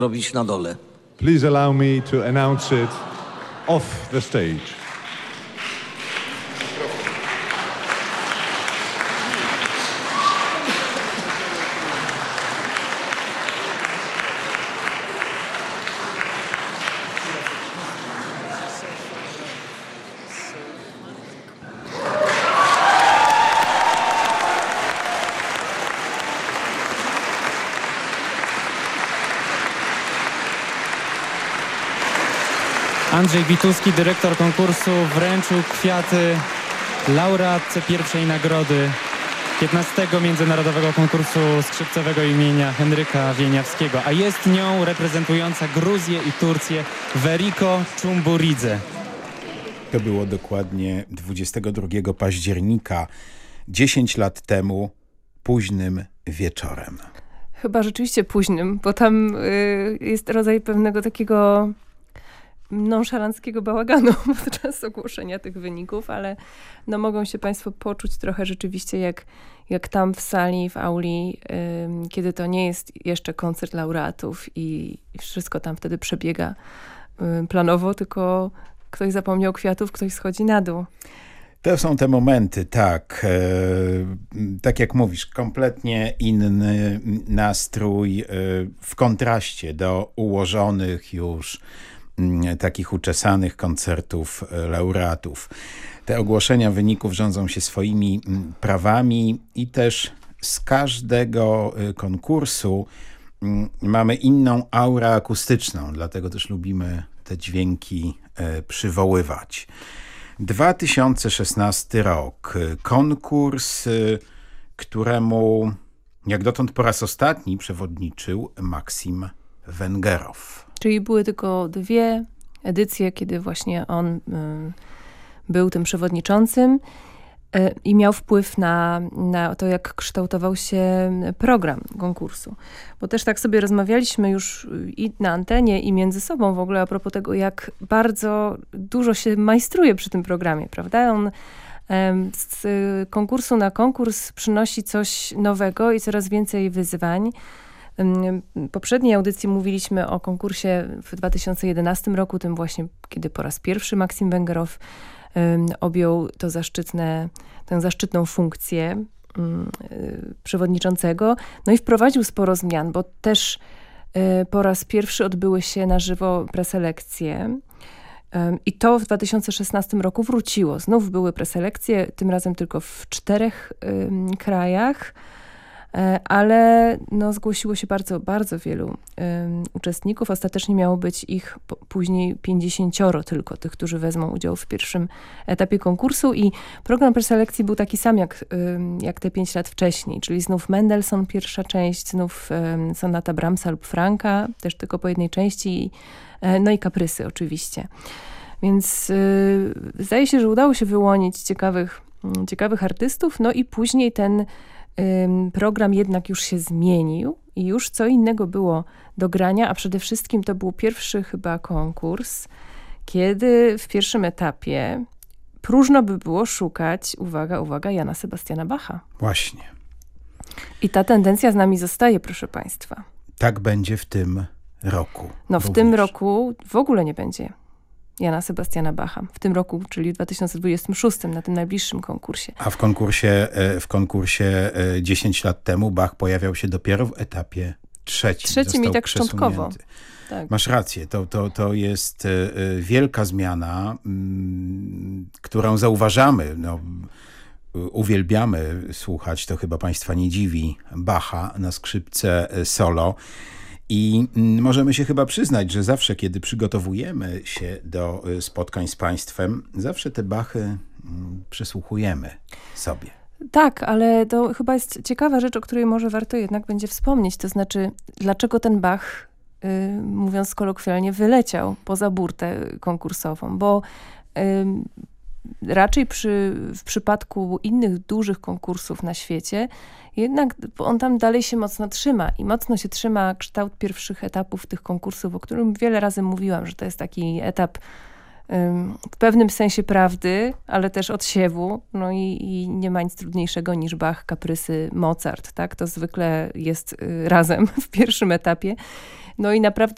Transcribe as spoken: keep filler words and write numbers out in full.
robić na dole. Please allow me to announce it off the stage. Andrzej Wituski, dyrektor konkursu, wręczył kwiaty laureatce pierwszej nagrody piętnastego Międzynarodowego Konkursu Skrzypcowego imienia Henryka Wieniawskiego, a jest nią reprezentująca Gruzję i Turcję Veriko Chumburidze. To było dokładnie dwudziestego drugiego października, dziesięć lat temu, późnym wieczorem. Chyba rzeczywiście późnym, bo tam y, jest rodzaj pewnego takiego nonszalanckiego bałaganu podczas ogłoszenia tych wyników, ale no mogą się państwo poczuć trochę rzeczywiście jak, jak tam w sali, w auli, ym, kiedy to nie jest jeszcze koncert laureatów i, i wszystko tam wtedy przebiega ym, planowo, tylko ktoś zapomniał kwiatów, ktoś schodzi na dół. To są te momenty, tak. E, tak jak mówisz, kompletnie inny nastrój e, w kontraście do ułożonych już takich uczesanych koncertów laureatów. Te ogłoszenia wyników rządzą się swoimi prawami i też z każdego konkursu mamy inną aurę akustyczną, dlatego też lubimy te dźwięki przywoływać. dwa tysiące szesnasty rok. Konkurs, któremu jak dotąd po raz ostatni przewodniczył Maksim Węgerow. Czyli były tylko dwie edycje, kiedy właśnie on y, był tym przewodniczącym y, i miał wpływ na, na to, jak kształtował się program konkursu. Bo też tak sobie rozmawialiśmy już i na antenie, i między sobą w ogóle a propos tego, jak bardzo dużo się majstruje przy tym programie, prawda? On y, z konkursu na konkurs przynosi coś nowego i coraz więcej wyzwań. W poprzedniej audycji mówiliśmy o konkursie w dwa tysiące jedenastym roku, tym właśnie, kiedy po raz pierwszy Maksim Węgerow um, objął to zaszczytne, tę zaszczytną funkcję um, przewodniczącego. No i wprowadził sporo zmian, bo też um, po raz pierwszy odbyły się na żywo preselekcje. Um, I to w dwa tysiące szesnastym roku wróciło. Znów były preselekcje, tym razem tylko w czterech um, krajach. Ale no, zgłosiło się bardzo, bardzo wielu um, uczestników. Ostatecznie miało być ich po, później pięćdziesięcioro tylko, tych, którzy wezmą udział w pierwszym etapie konkursu. I program preselekcji był taki sam jak, um, jak te pięć lat wcześniej, czyli znów Mendelssohn, pierwsza część, znów um, sonata Brahmsa lub Franka, też tylko po jednej części, um, no i kaprysy oczywiście. Więc y, zdaje się, że udało się wyłonić ciekawych, um, ciekawych artystów, no i później ten program jednak już się zmienił i już co innego było do grania, a przede wszystkim to był pierwszy chyba konkurs, kiedy w pierwszym etapie próżno by było szukać, uwaga, uwaga, Jana Sebastiana Bacha. Właśnie. I ta tendencja z nami zostaje, proszę państwa. Tak będzie w tym roku. No w również. tym roku w ogóle nie będzie Jana Sebastiana Bacha. W tym roku, czyli w dwa tysiące dwudziestym szóstym, na tym najbliższym konkursie. A w konkursie, w konkursie dziesięć lat temu Bach pojawiał się dopiero w etapie trzecim. Trzecim i tak przesunięty. szczątkowo. Tak. Masz rację, to, to, to jest wielka zmiana, którą zauważamy. No, uwielbiamy słuchać, to chyba państwa nie dziwi, Bacha na skrzypce solo. I możemy się chyba przyznać, że zawsze, kiedy przygotowujemy się do spotkań z państwem, zawsze te Bachy przesłuchujemy sobie. Tak, ale to chyba jest ciekawa rzecz, o której może warto jednak będzie wspomnieć. To znaczy, dlaczego ten Bach, yy, mówiąc kolokwialnie, wyleciał poza burtę konkursową, bo yy, raczej przy, w przypadku innych dużych konkursów na świecie, jednak on tam dalej się mocno trzyma i mocno się trzyma kształt pierwszych etapów tych konkursów, o którym wiele razy mówiłam, że to jest taki etap um, w pewnym sensie prawdy, ale też odsiewu. No i, i nie ma nic trudniejszego niż Bach, kaprysy, Mozart, tak? To zwykle jest y, razem w pierwszym etapie. No i naprawdę